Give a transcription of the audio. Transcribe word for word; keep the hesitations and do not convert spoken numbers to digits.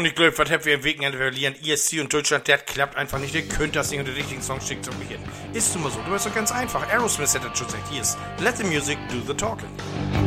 Und ich glaube, was habt ihr im Wochenende verlieren? I S C und Deutschland, das klappt einfach nicht. Ihr könnt das nicht und die richtigen Songs schickt es hin. Ist immer so. Du bist doch ganz einfach. Aerosmith hat das schon gesagt. Hier ist Let the Music Do the Talking.